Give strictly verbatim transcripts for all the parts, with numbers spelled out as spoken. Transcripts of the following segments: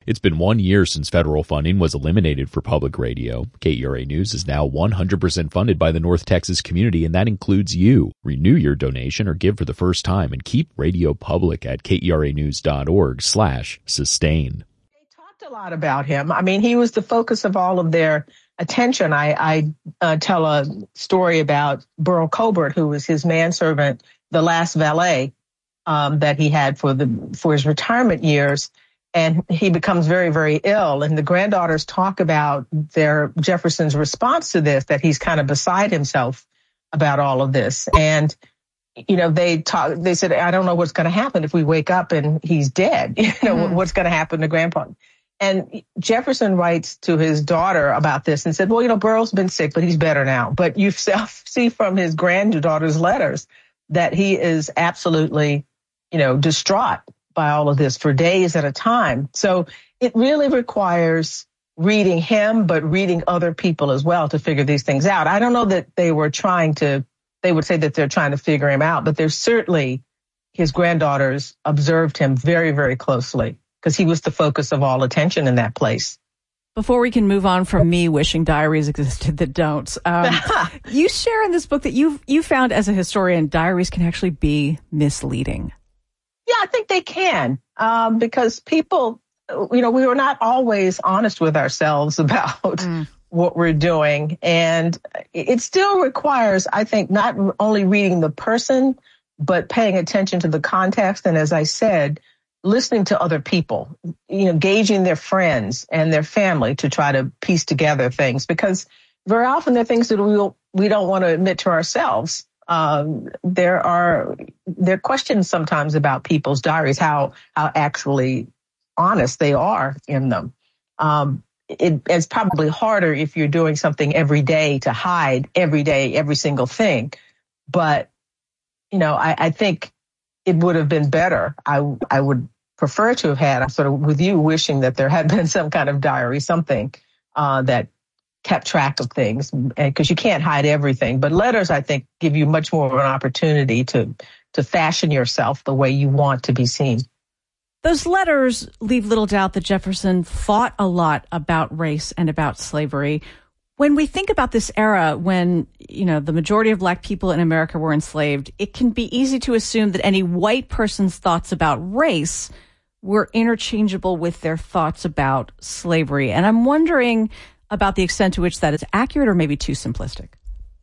It's been one year since federal funding was eliminated for public radio. K E R A News is now one hundred percent funded by the North Texas community, and that includes you. Renew your donation or give for the first time and keep radio public at keranews.org slash sustain. They talked a lot about him. I mean, he was the focus of all of their attention. I, I uh, tell a story about Burl Colbert, who was his manservant, the last valet um, that he had for the for his retirement years. And he becomes very, very ill. And the granddaughters talk about their Jefferson's response to this, that he's kind of beside himself about all of this. And, you know, they talk, they said, I don't know what's going to happen if we wake up and he's dead. You know, mm. what's going to happen to Grandpa? And Jefferson writes to his daughter about this and said, well, you know, Burl's been sick, but he's better now. But you see from his granddaughter's letters that he is absolutely, you know, distraught by all of this for days at a time. So it really requires reading him, but reading other people as well to figure these things out. I don't know that they were trying to, they would say that they're trying to figure him out, but there's certainly his granddaughters observed him very, very closely because he was the focus of all attention in that place. Before we can move on from me wishing diaries existed that don't, um, you share in this book that you you found as a historian, diaries can actually be misleading. Yeah, I think they can, um, because people, you know, we were not always honest with ourselves about mm. what we're doing. And it still requires, I think, not only reading the person, but paying attention to the context. And as I said, listening to other people, you know, gauging their friends and their family to try to piece together things, because very often there are things that we we don't want to admit to ourselves. Um, there are there are questions sometimes about people's diaries, how how actually honest they are in them. Um, it, it's probably harder if you're doing something every day to hide every day, every single thing. But, you know, I, I think it would have been better. I I would prefer to have had, I'm sort of with you, wishing that there had been some kind of diary, something uh, that kept track of things, because you can't hide everything. But letters, I think, give you much more of an opportunity to to fashion yourself the way you want to be seen. Those letters leave little doubt that Jefferson thought a lot about race and about slavery. When we think about this era when, you know, the majority of Black people in America were enslaved, it can be easy to assume that any white person's thoughts about race were interchangeable with their thoughts about slavery. And I'm wondering about the extent to which that is accurate or maybe too simplistic.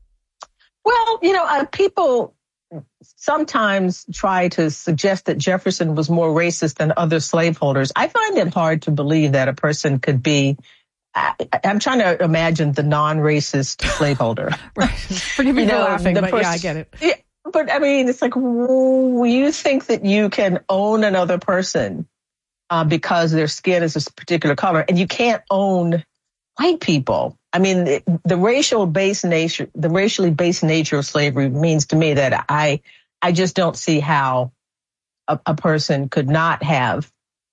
Well, you know, uh, people sometimes try to suggest that Jefferson was more racist than other slaveholders. I find it hard to believe that a person could be, I, I'm trying to imagine the non-racist slaveholder. Right. Forgive me you for know, laughing, but pers- yeah, I get it. Yeah, but I mean, it's like, well, you think that you can own another person uh, because their skin is a particular color, and you can't own white people. I mean, the, the racial based nature, the racially based nature of slavery means to me that I, I just don't see how a, a person could not have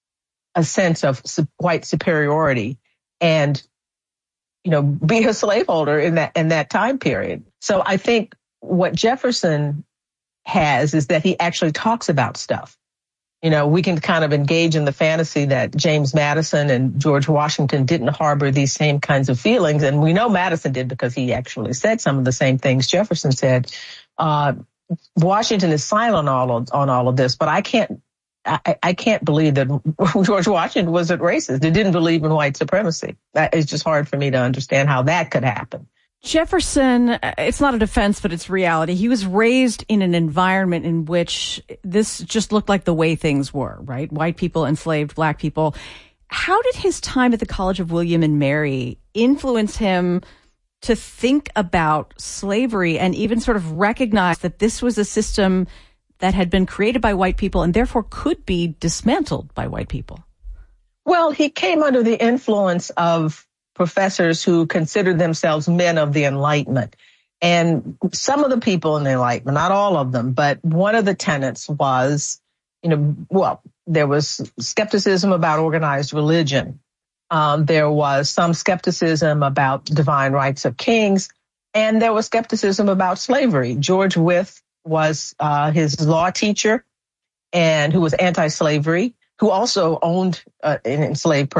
a sense of su- white superiority and, you know, be a slaveholder in that, in that time period. So I think what Jefferson has is that he actually talks about stuff. You know, we can kind of engage in the fantasy that James Madison and George Washington didn't harbor these same kinds of feelings. And we know Madison did because he actually said some of the same things Jefferson said. Uh, Washington is silent on all of, on all of this, but I can't, I, I can't believe that George Washington wasn't racist. He didn't believe in white supremacy. That is just hard for me to understand how that could happen. Jefferson, it's not a defense, but it's reality. He was raised in an environment in which this just looked like the way things were, right? White people enslaved Black people. How did his time at the College of William and Mary influence him to think about slavery and even sort of recognize that this was a system that had been created by white people and therefore could be dismantled by white people? Well, he came under the influence of professors who considered themselves men of the Enlightenment. And some of the people in the Enlightenment, not all of them, but one of the tenets was, you know, well, there was skepticism about organized religion. Um, there was some skepticism about divine rights of kings, and there was skepticism about slavery. George Wythe was uh, his law teacher and who was anti-slavery, who also owned uh, an enslaved person.